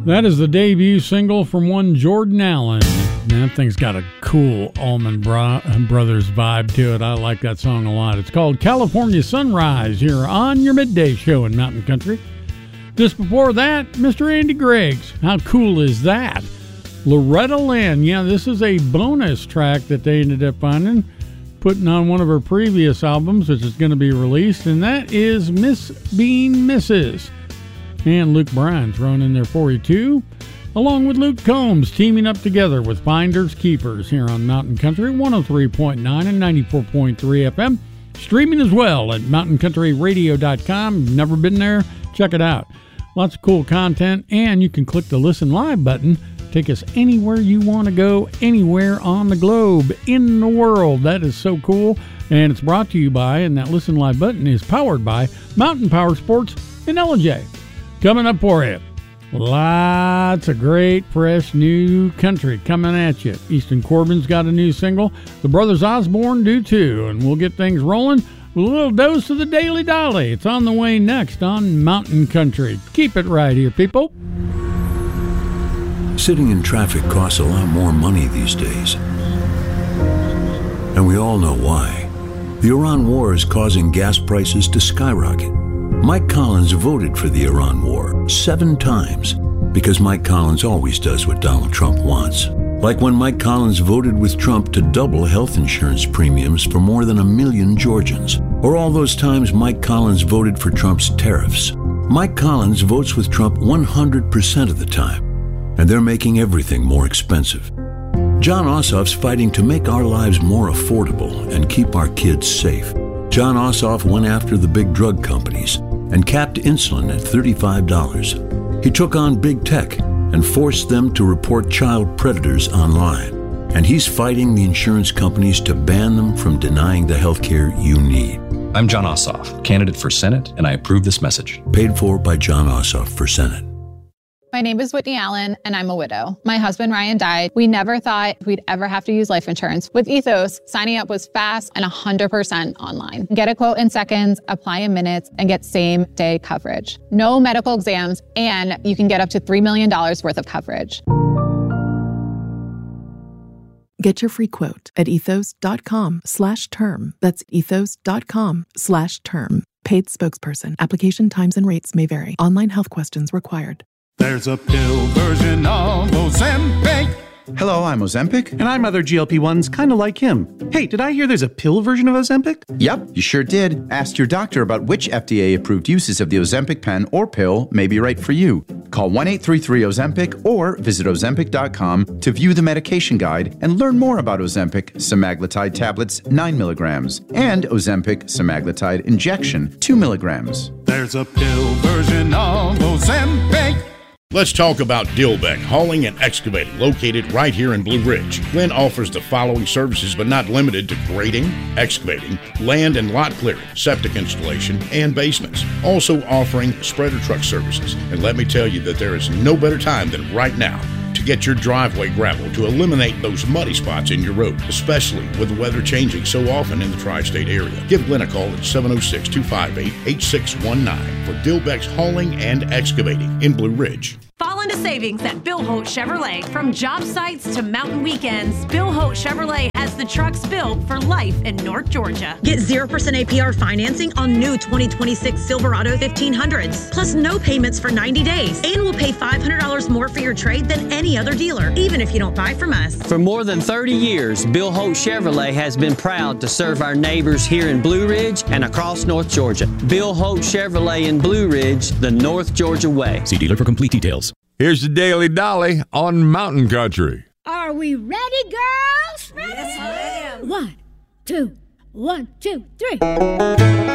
That is the debut single from one Jordan Allen. That thing's got a cool Allman Brothers vibe to it. I like that song a lot. It's called California Sunrise here on your midday show in Mountain Country. Just before that, Mr. Andy Greggs. How cool is that? Loretta Lynn. Yeah, this is a bonus track that they ended up finding, putting on one of her previous albums, which is going to be released, and that is Miss Bean Mrs. And Luke Bryan thrown in there for you, too, along with Luke Combs teaming up together with Finders Keepers here on Mountain Country 103.9 and 94.3 FM. Streaming as well at mountainCountryRadio.com. You've never been there? Check it out. Lots of cool content, and you can click the Listen Live button. Take us anywhere you want to go, anywhere on the globe, in the world. That is so cool. And it's brought to you by, and that Listen Live button is powered by Mountain Power Sports and LJ. Coming up for you, lots of great, fresh, new country coming at you. Easton Corbin's got a new single. The Brothers Osborne do too. And we'll get things rolling with a little dose of the Daily Dolly. It's on the way next on Mountain Country. Keep it right here, people. Sitting in traffic costs a lot more money these days. And we all know why. The Iran war is causing gas prices to skyrocket. Mike Collins voted for the Iran war 7 times because Mike Collins always does what Donald Trump wants. Like when Mike Collins voted with Trump to double health insurance premiums for more than 1 million Georgians. Or all those times Mike Collins voted for Trump's tariffs. Mike Collins votes with Trump 100% of the time. And they're making everything more expensive. John Ossoff's fighting to make our lives more affordable and keep our kids safe. John Ossoff went after the big drug companies and capped insulin at $35. He took on big tech and forced them to report child predators online. And he's fighting the insurance companies to ban them from denying the health care you need. I'm John Ossoff, candidate for Senate, and I approve this message. Paid for by John Ossoff for Senate. My name is Whitney Allen, and I'm a widow. My husband, Ryan, died. We never thought we'd ever have to use life insurance. With Ethos, signing up was fast and 100% online. Get a quote in seconds, apply in minutes, and get same-day coverage. No medical exams, and you can get up to $3 million worth of coverage. Get your free quote at ethos.com/term. That's ethos.com/term. Paid spokesperson. Application times and rates may vary. Online health questions required. There's a pill version of Ozempic. Hello, I'm Ozempic. And I'm other GLP-1s kind of like him. Hey, did I hear there's a pill version of Ozempic? Yep, you sure did. Ask your doctor about which FDA-approved uses of the Ozempic pen or pill may be right for you. Call 1-833-OZEMPIC or visit Ozempic.com to view the medication guide and learn more about Ozempic semaglutide tablets 9 milligrams and Ozempic semaglutide injection 2 milligrams. There's a pill version of Ozempic. Let's talk about Dilbeck Hauling and Excavating, located right here in Blue Ridge. Glenn offers the following services, but not limited to grading, excavating, land and lot clearing, septic installation, and basements. Also offering spreader truck services. And let me tell you that there is no better time than right now to get your driveway gravel to eliminate those muddy spots in your road, especially with the weather changing so often in the tri-state area. Give Glenn a call at 706-258-8619 for Dilbeck's Hauling and Excavating in Blue Ridge. Fall into savings at Bill Holt Chevrolet. From job sites to mountain weekends, Bill Holt Chevrolet has the trucks built for life in North Georgia. Get 0% APR financing on new 2026 Silverado 1500s, plus no payments for 90 days. And we'll pay $500 more for your trade than any other dealer, even if you don't buy from us. For more than 30 years, Bill Holt Chevrolet has been proud to serve our neighbors here in Blue Ridge and across North Georgia. Bill Holt Chevrolet in Blue Ridge, the North Georgia way. See dealer for complete details. Here's the Daily Dolly on Mountain Country. Are we ready, girls? Ready? Yes, ma'am. 1, 2, 1, 2, 3.